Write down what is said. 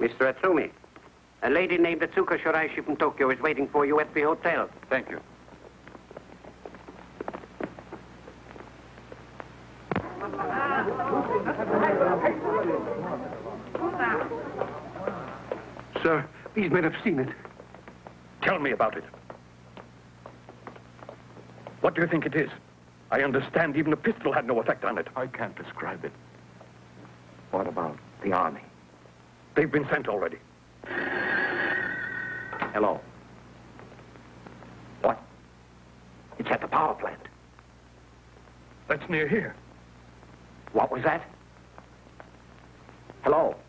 Mr. Atsumi, a lady named Atsuko Shiraishi from Tokyo is waiting for you at the hotel. Thank you. Sir, these men have seen it. Tell me about it. What do you think it is? I understand even a pistol had no effect on it. I can't describe it. What about the army? They've been sent already. Hello. What? It's at the power plant. That's near here. What was that? Hello.